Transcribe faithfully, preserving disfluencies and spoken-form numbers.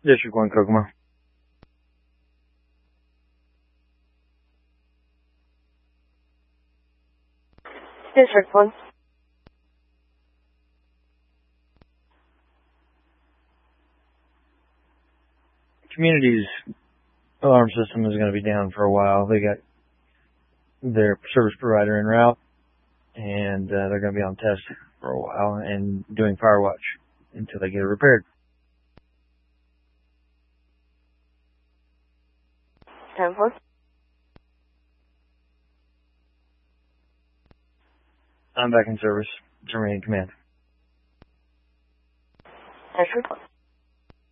District one, Kokomo. District one. Community's alarm system is going to be down for a while. They got their service provider en route, and uh, they're going to be on test for a while and doing fire watch until they get it repaired. ten four. I'm back in service. Terminating command. District one.